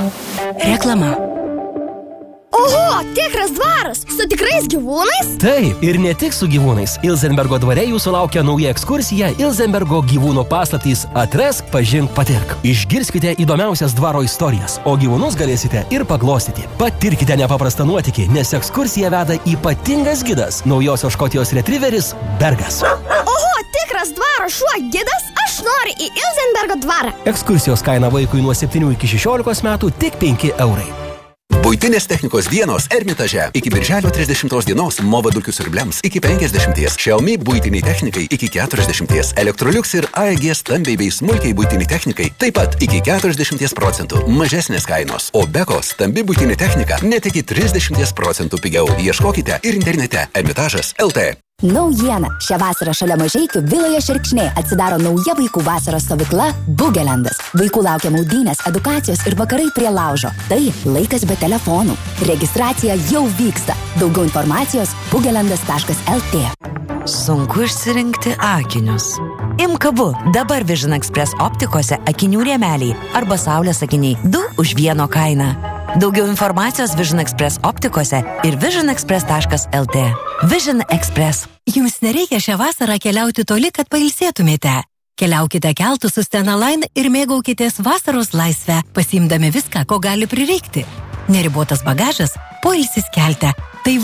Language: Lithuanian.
Reklama. Oho, tikras dvaras, su tikrais gyvūnais? Taip, ir ne tik su gyvūnais. Ilzenbergo dvare jūsų laukia nauja ekskursija Ilzenbergo gyvūnų paslaptys Atrask, pažink, patirk. Išgirskite įdomiausias dvaro istorijas, o gyvūnus galėsite ir paglostyti. Patirkite nepaprastą nuotykį, nes ekskursiją veda ypatingas gidas, naujosios Škotijos retrieveris Bergas. Oho, tikras dvaro šuo gidas? Aš noriu į Ilzenbergo dvarą. Ekskursijos kaina vaikui nuo 7 iki 16 metų tik 5 eurai. Buitinės technikos dienos Ermitaže. Iki birželio 30 dienos Movadukių siurbliams iki 50, Xiaomi buitiniai technikai iki 40, Electrolux ir AEG stambiai bei smulkiai buitiniai technikai taip pat iki 40% mažesnės kainos. O Beko stambi buitinė technika net iki 30% pigiau. Ieškokite ir internete Ermitažas LT. Naujiena. Šią vasarą šalia Mažeikių Viloje Šerkšnė atsidaro nauja vaikų vasaros stovykla Bugelendas. Vaikų laukia maudynės, edukacijos ir vakarai prie laužo. Tai laikas be telefonų. Registracija jau vyksta. Daugiau informacijos bugelendas.lt. Sunku išsirinkti akinius. Imk abu. Dabar Vision Express optikose akinių rėmeliai arba saulės akiniai 2 už 1 kainą. Daugiau informacijos Vision Express optikose ir visionexpress.lt. Vision Express. Jums nereikia šią vasarą keliauti toli, kad pailsėtumėte. Keliaukite keltu su Stena Line ir mėgaukitės vasaros laisvę, pasiimdami viską, ko gali prireikti. Neribotas bagažas, poilsis kelte. Tai